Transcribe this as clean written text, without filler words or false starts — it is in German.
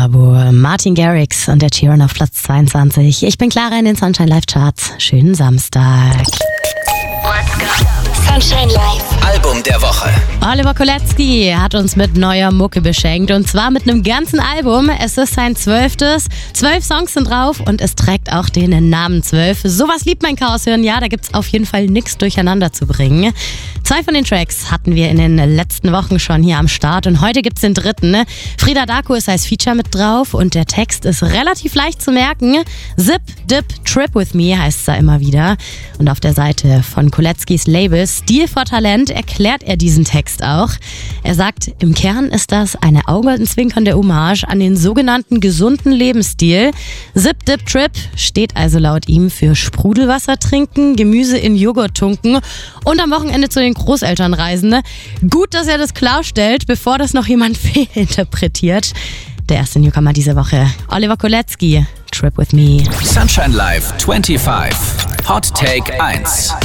Kollabo, Martin Garrix und der Sheeran auf Platz 22. Ich bin Clara in den Sunshine Live Charts. Schönen Samstag. Sunshine Live. Album der Woche. Oliver Kolecki hat uns mit neuer Mucke beschenkt und zwar mit einem ganzen Album. Es ist sein 12. 12 Songs sind drauf und es trägt auch den Namen 12. Sowas liebt mein Chaoshirn, ja, da gibt's auf jeden Fall nichts durcheinander zu bringen. 2 von den Tracks hatten wir in den letzten Wochen schon hier am Start und heute gibt's den 3. Frida Darko ist als Feature mit drauf und der Text ist relativ leicht zu merken. Zip, Dip, Trip With Me heißt es da immer wieder. Und auf der Seite von Koleckis Label Stil for Talent erklärt er diesen Text auch. Er sagt, im Kern ist das eine augenzwinkernde Hommage an den sogenannten gesunden Lebensstil. Zip, Dip, Trip steht also laut ihm für Sprudelwasser trinken, Gemüse in Joghurt tunken und am Wochenende zu den Großeltern reisen. Gut, dass er das klarstellt, bevor das noch jemand fehlinterpretiert. Der erste Newcomer diese Woche, Oliver Kolecki, Trip With Me. Sunshine Live 25. Hot Take 1.